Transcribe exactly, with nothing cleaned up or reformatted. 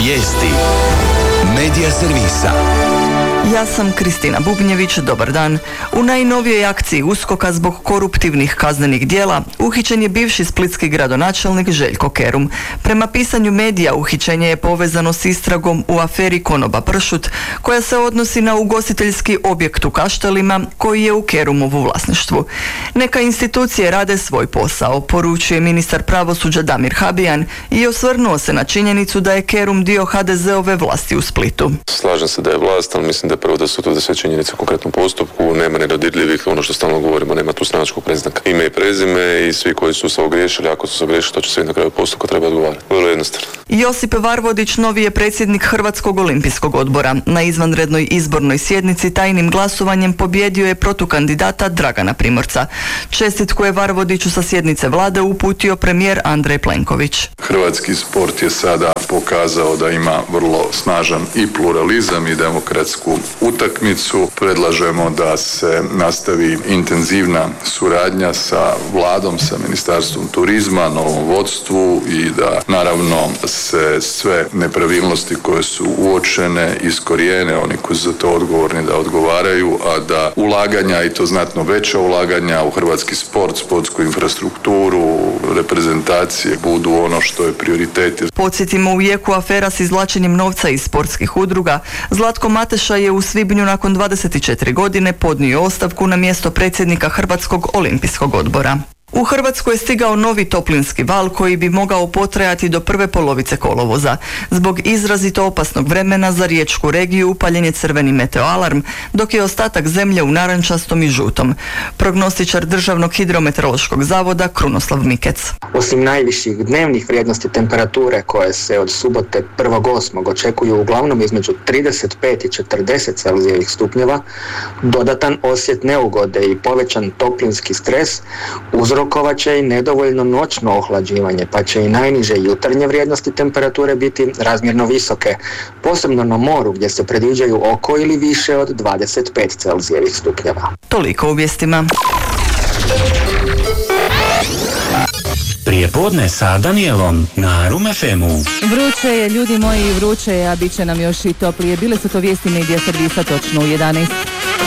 Vijesti Medija servisa. Ja sam Kristina Bubnjević, dobar dan. U najnovijoj akciji USKOK-a zbog koruptivnih kaznenih djela uhićen je bivši splitski gradonačelnik Željko Kerum. Prema pisanju medija uhićenje je povezano s istragom u aferi Konoba pršut, koja se odnosi na ugostiteljski objekt u Kaštelima koji je u Kerumovu vlasništvu. Neka institucije rade svoj posao, poručuje ministar pravosuđa Damir Habijan i osvrnuo se na činjenicu da je Kerum dio ha de zeove vlasti u Splitu. Slažem se da je vlast, ali mislim da prvo da su to da sve činjenice u konkretnom postupku, nema nedodirljivih, ono što stalno govorimo, nema tu stranačkog predznaka. Ime i prezime i svi koji su se ogriješili, ako su se ogriješili, to će sve na kraju postupka treba odgovarati. Vrlo jednostavno. Josip Varvodić novi je predsjednik Hrvatskog olimpijskog odbora. Na izvanrednoj izbornoj sjednici tajnim glasovanjem pobjedio je protukandidata Dragana Primorca. Čestitku je Varvodiću sa sjednice vlade uputio premijer Andrej Plenković. Hrvatski sport je sada pokazao da ima vrlo snažan i pluralizam i demokratsku utakmicu. Predlažemo da se nastavi intenzivna suradnja sa vladom, sa Ministarstvom turizma, novom vodstvu i da naravno se sve nepravilnosti koje su uočene iskorijene, oni koji su za to odgovorni da odgovaraju, a da ulaganja, i to znatno veća ulaganja u hrvatski sport, sportsku infrastrukturu, reprezentacije budu ono što je prioritet. Podsjetimo, u jeku afera s izvlačenjem novca iz sportskih udruga, Zlatko Mateša je u svibnju nakon dvadeset četiri godine podnio ostavku na mjesto predsjednika Hrvatskog olimpijskog odbora. U Hrvatsku je stigao novi toplinski val koji bi mogao potrajati do prve polovice kolovoza. Zbog izrazito opasnog vremena za riječku regiju upaljen je crveni meteoalarm, dok je ostatak zemlje u narančastom i žutom. Prognostičar Državnog hidrometeorološkog zavoda Krunoslav Mikec. Osim najviših dnevnih vrijednosti temperature koje se od subote prvog osmog očekuju uglavnom između trideset pet i četrdeset celzijevih stupnjeva, dodatan osjet neugode i povećan toplinski stres uzrok Uzrokovat će i nedovoljno noćno ohlađivanje, pa će i najniže jutarnje vrijednosti temperature biti razmjerno visoke, posebno na moru gdje se predviđaju oko ili više od dvadeset pet celzijevih stupnjeva. Toliko u vijestima. Prije podne sa Danielom na Room ef emu. Vruće je, ljudi moji, vruće je, a bit će nam još i toplije. Bile su to vijesti Medija servisa točno u jedanaest.